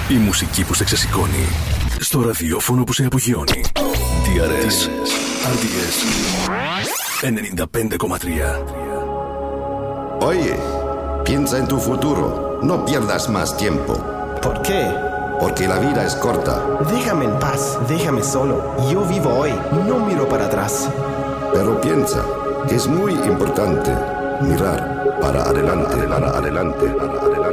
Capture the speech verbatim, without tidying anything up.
Η μουσική που σε ξεσηκώνει. Στο ραδιόφωνο που σε απογειώνει. τι αρ ες. αρ ντι ες. ενενήντα πέντε κόμμα τρία. Oye, piensa en tu futuro. No pierdas más tiempo. ¿Por qué? Porque la vida es corta. Déjame en paz, déjame solo. Yo vivo hoy, no miro para atrás. Pero piensa que es muy importante mirar para adelante, para adelante, para adelante.